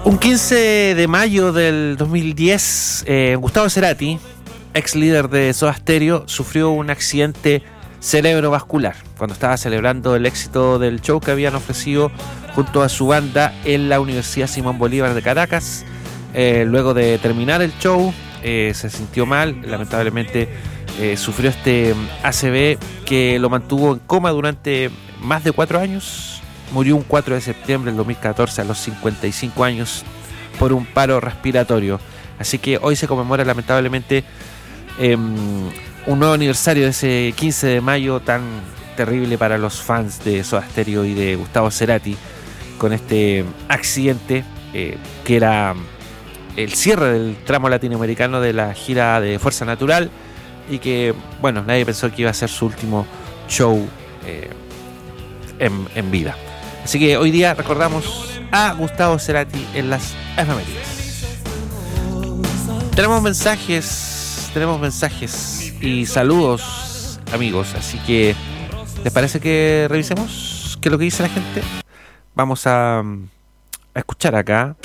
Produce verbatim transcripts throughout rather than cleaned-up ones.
Un quince de mayo del dos mil diez, eh, Gustavo Cerati, ex líder de Soda Stereo, sufrió un accidente cerebrovascular cuando estaba celebrando el éxito del show que habían ofrecido junto a su banda en la Universidad Simón Bolívar de Caracas. Eh, luego de terminar el show, eh, se sintió mal, lamentablemente eh, sufrió este A C V que lo mantuvo en coma durante más de cuatro años. Murió un cuatro de septiembre del dos mil catorce a los cincuenta y cinco años por un paro respiratorio. Así que hoy se conmemora lamentablemente eh, un nuevo aniversario de ese quince de mayo tan terrible para los fans de Soda Stereo y de Gustavo Cerati, con este accidente eh, que era el cierre del tramo latinoamericano de la gira de Fuerza Natural y que, bueno, nadie pensó que iba a ser su último show eh, en, en vida. Así que hoy día recordamos a Gustavo Cerati en las efemérides. Tenemos mensajes, tenemos mensajes y saludos, amigos. Así que, ¿les parece que revisemos qué es lo que dice la gente? Vamos a, a escuchar acá.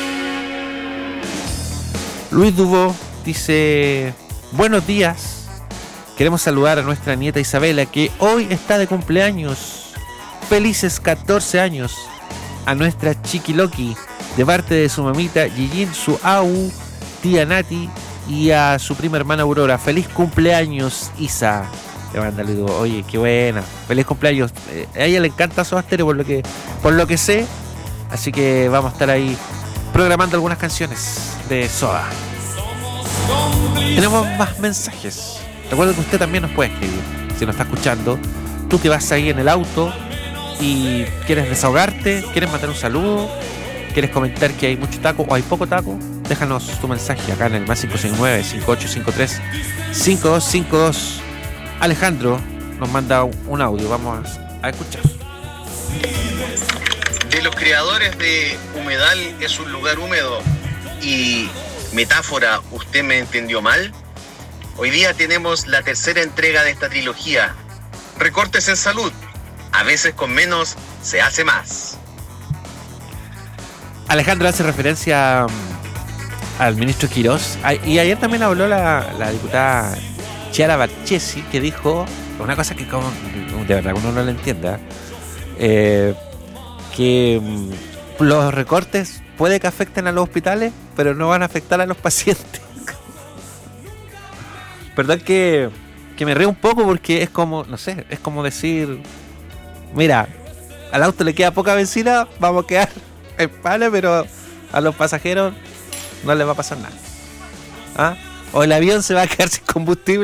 Luis Dubó dice: buenos días. Queremos saludar a nuestra nieta Isabela, que hoy está de cumpleaños. Felices catorce años a nuestra Chiquiloqui, de parte de su mamita Yijin, su au, tía Nati y a su prima hermana Aurora. Feliz cumpleaños, Isa. Le manda Luis Dubó. Oye, qué buena. Feliz cumpleaños. Eh, a ella le encanta Soda Stereo por lo que, por lo que sé. Así que vamos a estar ahí programando algunas canciones de Soda. Tenemos más mensajes. Recuerda que usted también nos puede escribir. Si nos está escuchando, tú que vas ahí en el auto y quieres desahogarte, quieres mandar un saludo, quieres comentar que hay mucho taco o hay poco taco, déjanos tu mensaje acá en el más cinco seis nueve, cinco ocho cinco tres, cinco dos cinco dos. Alejandro nos manda un audio, vamos a, a escuchar. De los creadores de Humedal es un lugar húmedo y metáfora, ¿usted me entendió mal? Hoy día tenemos la tercera entrega de esta trilogía. Recortes en salud. A veces con menos se hace más. Alejandro hace referencia um, al ministro Quirós. Y ayer también habló la, la diputada Chiara Barchesi, que dijo una cosa que como, de verdad uno no lo entienda, eh, que um, los recortes puede que afecten a los hospitales, pero no van a afectar a los pacientes. Verdad que, que me río un poco porque es como, no sé, es como decir: mira, al auto le queda poca benzina, vamos a quedar en pala, pero a los pasajeros no les va a pasar nada. ¿Ah? O el avión se va a quedar sin combustible.